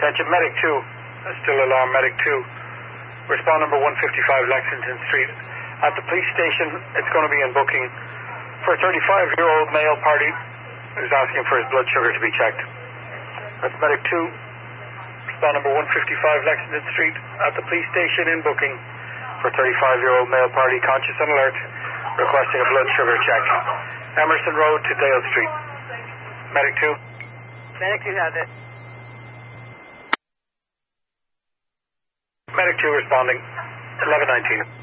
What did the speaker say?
Attention, Medic 2. Still alarm, Medic 2. Respond number 155 Lexington Street. At the police station, it's going to be in booking for a 35-year-old male party who's asking for his blood sugar to be checked. That's Medic 2. Respond number 155 Lexington Street. At the police station in booking for a 35-year-old male party, conscious and alert, requesting a blood sugar check. Emerson Road to Dale Street. Medic 2. Medic 2 has it. Medic 2 responding. 1119.